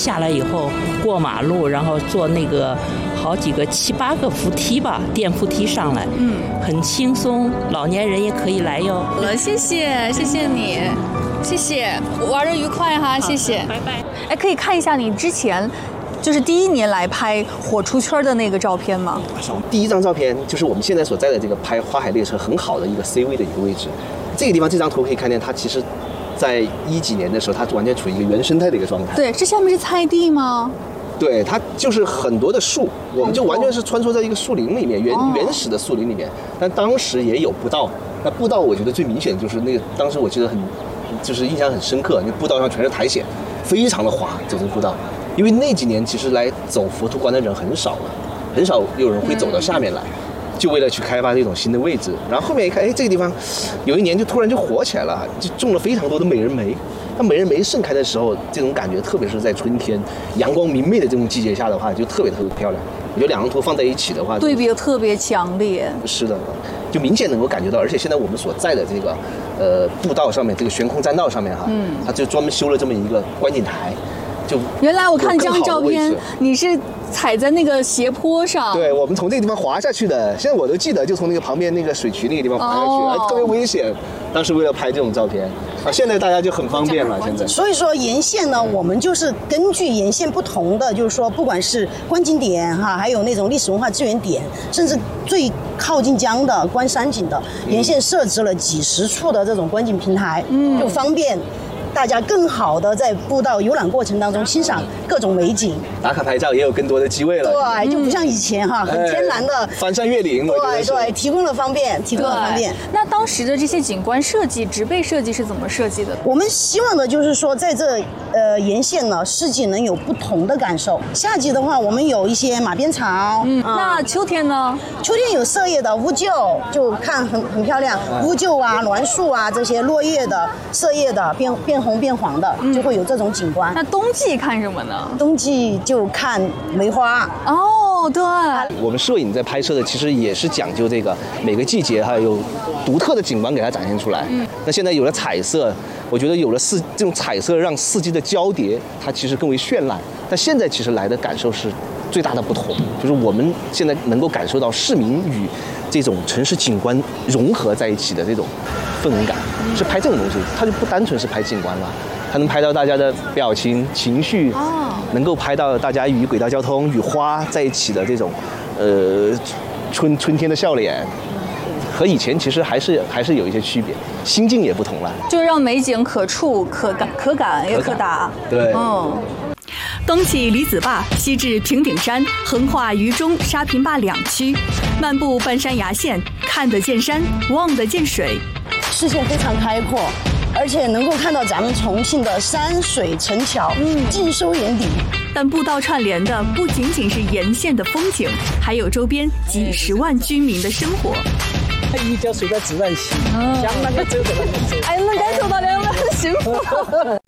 下来以后过马路，然后坐那个好几个7、8个扶梯吧，电扶梯上来，很轻松，老年人也可以来哟。 谢谢你，谢谢，玩得愉快哈，谢谢， 拜拜。 哎，可以看一下你之前就是第一年来拍火出圈的那个照片吗？ 第一张照片就是我们现在所在的这个拍花海列车很好的一个 C 位的一个位置。这个地方这张图可以看见，它其实在10几年的时候，它完全处于一个原生态的一个状态。 对，这下面是菜地吗？ 对，它就是很多的树，我们就完全是穿梭在一个树林里面，原始的树林里面。但当时也有步道，那步道我觉得最明显就是那个，当时我记得就是印象很深刻，那步道上全是苔藓，非常的滑，走这步道。因为那几年其实来走佛图关的人很少了，很少有人会走到下面来。就为了去开发这种新的位置，然后后面一看，哎，这个地方有一年就突然就火起来了，就种了非常多的美人梅。那美人梅盛开的时候，这种感觉，特别是在春天阳光明媚的这种季节下的话，就特别漂亮。我觉得2张图放在一起的话， 对比特别强烈。 是的，就明显能够感觉到，而且现在我们所在的这个步道上面，这个悬空栈道上面哈，它就专门修了这么一个观景台。就原来我看这张照片，你是踩在那个斜坡上。 对，我们从这个地方滑下去的，现在我都记得，就从那个旁边那个水渠那个地方滑下去，特别危险。当时为了拍这种照片，现在大家就很方便了。现在， 所以说沿线呢，我们就是根据沿线不同的，就是说不管是观景点哈，还有那种历史文化资源点，甚至最靠近江的观山景的沿线设置了几十处的这种观景平台，就方便大家更好的在步道游览过程当中欣赏各种美景， 打卡拍照也有更多的机会了。 对，就不像以前哈，很艰难的翻山越岭。 对，提供了方便。 那当时的这些景观设计、植被设计是怎么设计的？ 我们希望的就是说，在这沿线呢，四季能有不同的感受。夏季的话，我们有一些马鞭草。 那秋天呢？ 秋天有色叶的乌桕，就看很漂亮。乌桕啊、栾树啊这些落叶的、色叶的变红变黄的，就会有这种景观。 那冬季看什么呢？ 冬季就看梅花。 哦，对。 我们摄影在拍摄的其实也是讲究这个每个季节还有独特的景观给它展现出来。那现在有了彩色，我觉得有了这种彩色让四季的交叠，它其实更为绚烂。但现在其实来的感受是最大的不同，就是我们现在能够感受到市民与这种城市景观融合在一起的这种氛围感，是拍这种东西，它就不单纯是拍景观了，它能拍到大家的表情、情绪，能够拍到大家与轨道交通、与花在一起的这种，春天的笑脸，和以前其实还是有一些区别，心境也不同了， 就让美景可触、可感也可达。 对， 东起李子坝，西至平顶山，横跨渝中、沙坪坝2区，漫步半山崖线，看得见山，望得见水， 视线非常开阔，而且能够看到咱们重庆的山水城桥，尽收眼底。 但步道串联的不仅仅是沿线的风景，还有周边几10万居民的生活。 一条水在自然洗，想那个走的那个走。 哎，能感受到2个人的幸福。